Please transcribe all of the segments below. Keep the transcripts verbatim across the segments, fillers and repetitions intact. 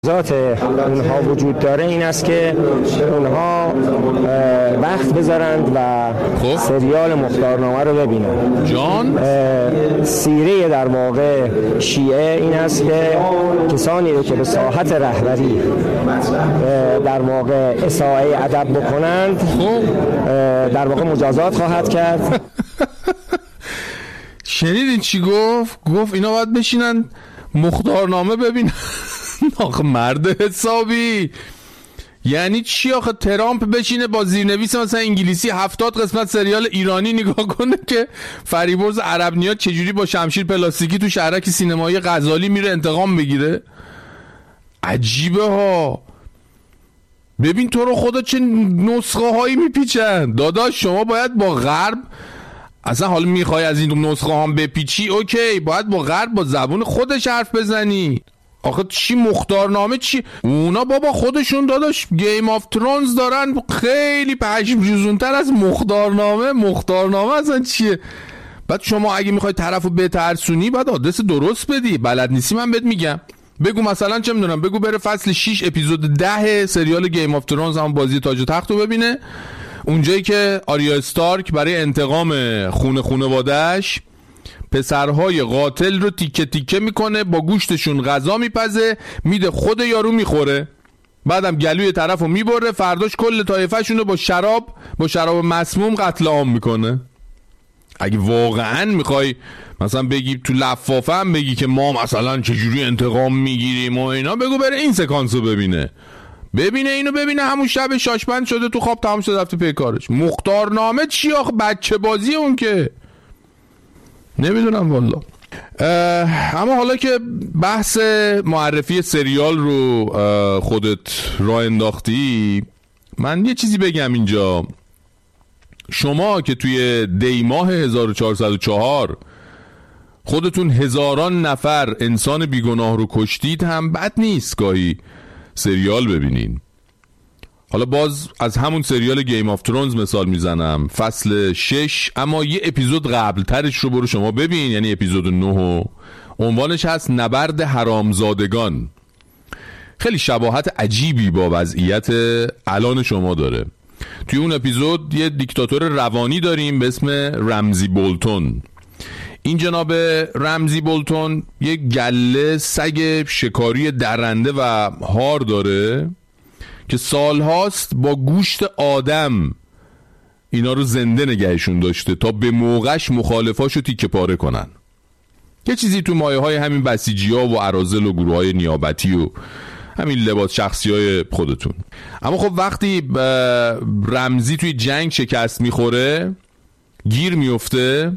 ذات اونها وجود داره این است که اونها وقت بذارند و خب. سریال مختارنامه رو ببینند. جان سیره در واقع شیعه این است که کسانی رو که به ساحت رهبری در واقع اساءه ادب بکنند خب. در واقع مجازات خواهد کرد. شنیدین چی گفت؟ گفت اینا باید بشینن مختارنامه ببینن. آخه مرد حسابی، یعنی چی آخه؟ ترامپ بشینه با زیرنویس مثلا انگلیسی هفتاد قسمت سریال ایرانی نگاه کنه که فریبرز عرب نیاد چجوری با شمشیر پلاستیکی تو شهرک سینمایی غزالی میره انتقام بگیره؟ عجیبه ها. ببین تو رو خدا چه نسخه هایی میپیچن. داداش شما باید با غرب اصلا حالا میخوای از این نسخه هم بپیچی، اوکی، باید با غرب با زبون خودش حرف بزنی. آخه چی مختارنامه چی؟ اونا بابا خودشون داداش گیم آف ترونز دارن، خیلی پشم ریزونتر از مختارنامه. مختارنامه اصلا چیه؟ بعد شما اگه میخوای طرفو بترسونی باید آدرس درست بدی. بلد نیستی من بهت میگم. بگو مثلا چه میدونم، بگو بره فصل شش اپیزود ده سریال گیم آف ترونز هم بازی تاج و تخت رو ببینه، اونجایی که آریا استارک برای انتقام خون خونواده‌اش پسرهای قاتل رو تیکه تیکه میکنه، با گوشتشون غذا میپزه، میده خود یارو میخوره، بعدم گلوی طرفو میبره، فرداش کل طایفه‌شون رو با شراب با شراب مسموم قتل عام میکنه. اگه واقعا میخوای مثلا بگی تو لفافه هم بگی که ما مثلا چجوری انتقام میگیریم و اینا، بگو بره این سکانس رو ببینه. ببینه اینو ببینه همون شب شاشبند شده تو خواب، تمام شده رفته پی کارش. مختارنامه چی آخه؟ بچه بازی اون که نمیدونم والا. اما حالا که بحث معرفی سریال رو خودت راه انداختی، من یه چیزی بگم اینجا. شما که توی دی ماه هزار و چهارصد و چهار خودتون هزاران نفر انسان بیگناه رو کشتید، هم بد نیست گاهی سریال ببینین. حالا باز از همون سریال گیم آف ترونز مثال میزنم، فصل شش، اما یه اپیزود قبل ترش رو برو شما ببین، یعنی اپیزود نه، عنوانش هست نبرد حرامزادگان. خیلی شباهت عجیبی با وضعیت الان شما داره. توی اون اپیزود یه دیکتاتور روانی داریم به اسم رمزی بولتون. این جناب رمزی بولتون یه گله سگ شکاری درنده و هار داره که سالهاست با گوشت آدم اینا رو زنده نگهشون داشته تا به موقعش مخالفاشو تیکه پاره کنن. یه چیزی تو مایه های همین بسیجی ها و اراذل و گروه های نیابتی و همین لباس شخصی های خودتون. اما خب وقتی رمزی توی جنگ شکست میخوره، گیر میفته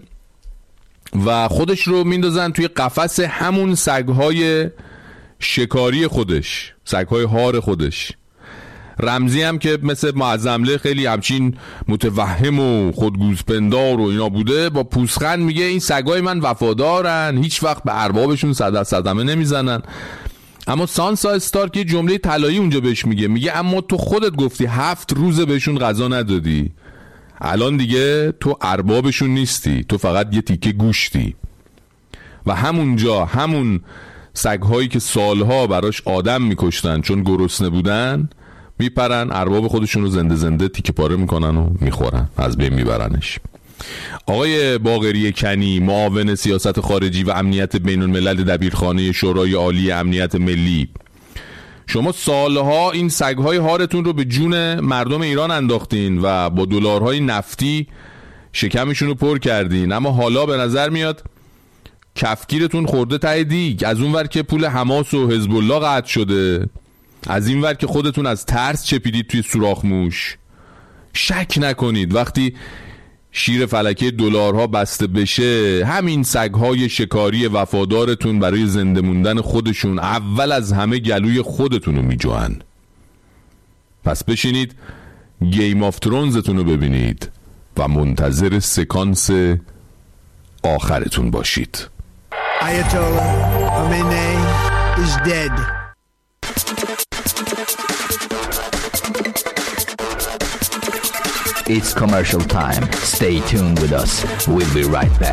و خودش رو میندازن توی قفس همون سگهای شکاری خودش، سگهای هار خودش. رمزی هم که مثل معظمله خیلی همچین متوهم و خودگوزپندار و اینا بوده، با پوزخند میگه این سگای من وفادارن، هیچ وقت به اربابشون صد صدمه نمیزنن. اما سانسا استارک یه جمله طلایی اونجا بهش میگه، میگه اما تو خودت گفتی هفت روزه بهشون غذا ندادی، الان دیگه تو اربابشون نیستی، تو فقط یه تیکه گوشتی. و همونجا همون سگهایی که سالها براش آدم میکشتن چون گرسنه بودن، میپرن ارباب خودشون رو زنده زنده تیکه پاره میکنن و میخورن، از بین میبرنش. آقای باقری کنی، معاون سیاست خارجی و امنیت بین الملل دبیرخانه شورای عالی امنیت ملی، شما سالها این سگهای هارتون رو به جون مردم ایران انداختین و با دلارهای نفتی شکمشون رو پر کردین، اما حالا به نظر میاد کفگیرتون خورده ته دیگ. از اون ور که پول حماس و حزب الله قطع شده، از این ور که خودتون از ترس چپیدید توی سوراخ موش. شک نکنید وقتی شیر فلکه دلارها بسته بشه، همین سگهای شکاری وفادارتون برای زنده موندن خودشون اول از همه گلوی خودتون رو میجوهن. پس بشینید گیم آف ترونزتون رو ببینید و منتظر سکانس آخرتون باشید. Ayatollah Khamenei is dead. It's commercial time. Stay tuned with us. We'll be right back.